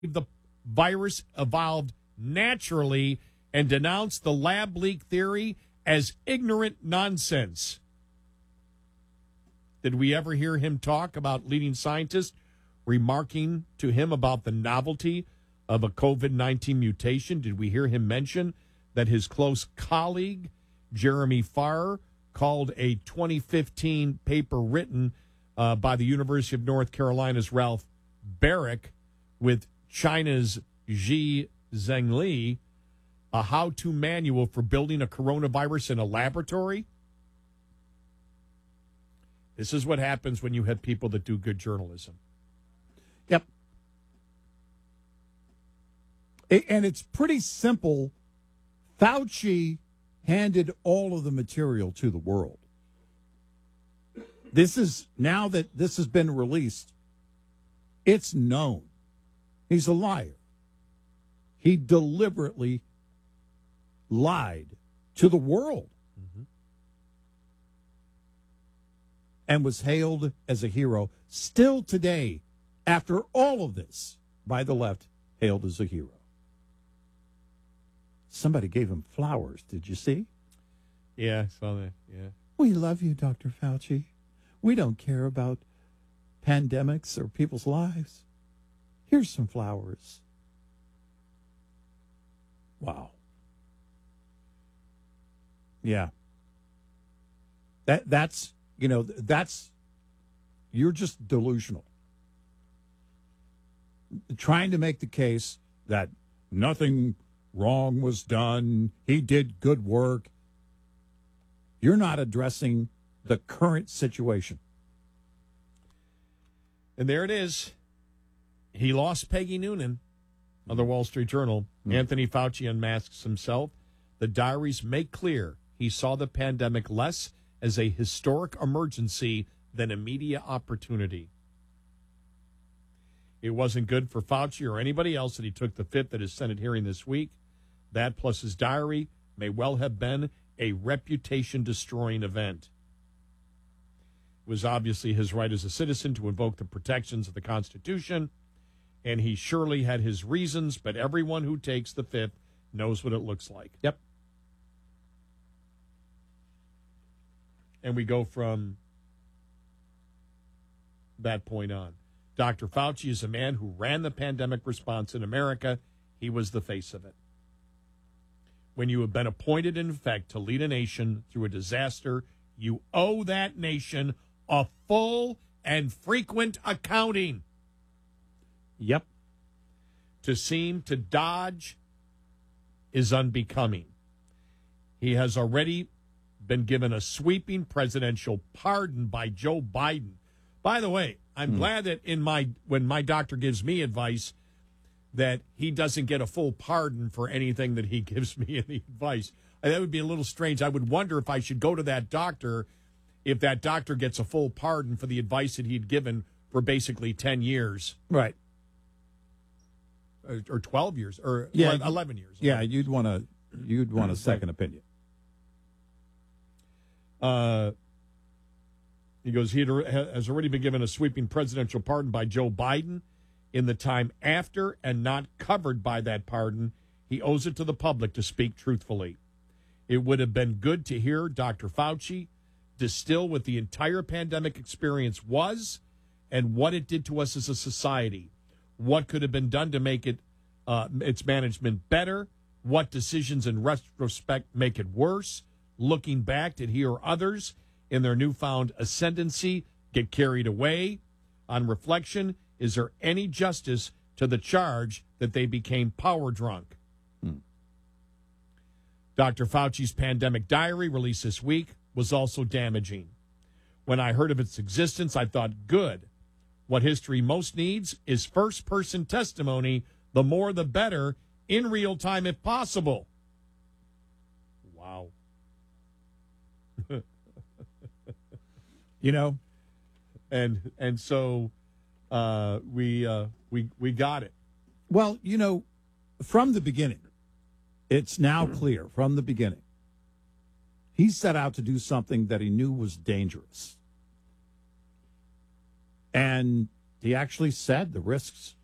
the virus evolved naturally and denounced the lab leak theory as ignorant nonsense. Did we ever hear him talk about leading scientists remarking to him about the novelty of a COVID-19 mutation? Did we hear him mention that his close colleague, Jeremy Farr, called a 2015 paper written by the University of North Carolina's Ralph Barrick with China's Xi Zhengli a how-to manual for building a coronavirus in a laboratory? This is what happens when you have people that do good journalism. Yep. And it's pretty simple. Fauci handed all of the material to the world. This is, now that this has been released, it's known. He's a liar. He deliberately lied to the world and was hailed as a hero. Still today, after all of this, by the left, hailed as a hero. Somebody gave him flowers. Did you see? Yeah, I saw that. Yeah. We love you, Dr. Fauci. We don't care about pandemics or people's lives. Here's some flowers. Wow. Yeah. That's, you're just delusional. Trying to make the case that nothing wrong was done, he did good work. You're not addressing the current situation. And there it is. He lost Peggy Noonan of the Wall Street Journal. Anthony Fauci unmasks himself. The diaries make clear he saw the pandemic less as a historic emergency than a media opportunity. It wasn't good for Fauci or anybody else that he took the fifth at his Senate hearing this week. That plus his diary may well have been a reputation-destroying event. It was obviously his right as a citizen to invoke the protections of the Constitution, and he surely had his reasons, but everyone who takes the fifth knows what it looks like. Yep. And we go from that point on. Dr. Fauci is a man who ran the pandemic response in America. He was the face of it. When you have been appointed, in effect, to lead a nation through a disaster, you owe that nation a full and frequent accounting. Yep. To seem to dodge is unbecoming. He has already been given a sweeping presidential pardon by Joe Biden. By the way, I'm glad that when my doctor gives me advice, that he doesn't get a full pardon for anything that he gives me in the advice. That would be a little strange. I would wonder if I should go to that doctor, if that doctor gets a full pardon for the advice that he'd given for basically 10 years. Right. Or 12 years, or 11 years. Yeah, you'd want a second opinion. He goes, he has already been given a sweeping presidential pardon by Joe Biden. In the time after and not covered by that pardon, he owes it to the public to speak truthfully. It would have been good to hear Dr. Fauci distill what the entire pandemic experience was and what it did to us as a society. What could have been done to make it its management better? What decisions in retrospect make it worse? Looking back, did he or others in their newfound ascendancy get carried away? On reflection, is there any justice to the charge that they became power drunk? Dr. Fauci's pandemic diary, released this week, was also damaging. When I heard of its existence, I thought, good. What history most needs is first-person testimony, the more the better, in real time if possible. Wow. And so we got it. Well, from the beginning, it's now clear from the beginning, he set out to do something that he knew was dangerous. And he actually said the risks